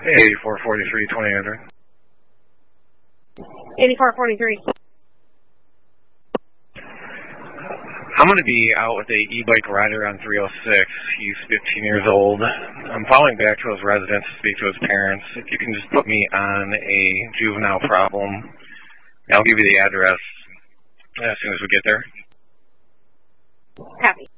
8443 2800. 8443. I'm going to be out with a e-bike rider on 306. He's 15 years old. I'm following back to his residence to speak to his parents. If you can just put me on a juvenile problem, I'll give you the address as soon as we get there. Happy.